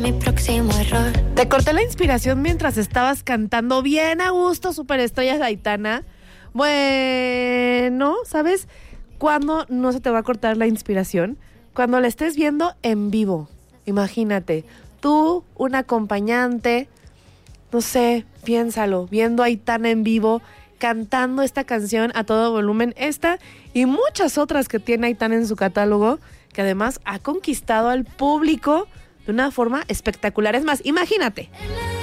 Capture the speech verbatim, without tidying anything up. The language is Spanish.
mi próximo error. Te corté la inspiración mientras estabas cantando bien a gusto Superestrellas de Aitana. Bueno, ¿sabes cuándo no se te va a cortar la inspiración? Cuando la estés viendo en vivo. Imagínate, tú, un acompañante, no sé, piénsalo, viendo a Aitana en vivo, cantando esta canción a todo volumen, esta y muchas otras que tiene Aitana en su catálogo, que además ha conquistado al público de una forma espectacular. Es más, imagínate,